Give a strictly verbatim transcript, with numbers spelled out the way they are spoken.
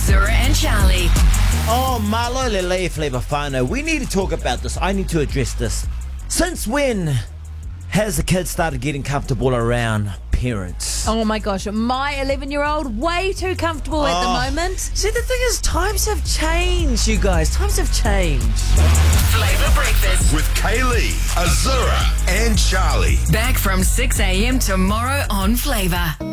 Azura and Charlie. Oh, Malo Lele Flavor Fano. We need to talk about this. I need to address this. Since when has the kid started getting comfortable around parents? Oh my gosh, my eleven-year-old, way too comfortable at Oh. the moment. See, the thing is, times have changed, you guys. Times have changed. Flavor Breakfast. With Kaylee, Azura, and Charlie. Back from six a.m. tomorrow on Flavor.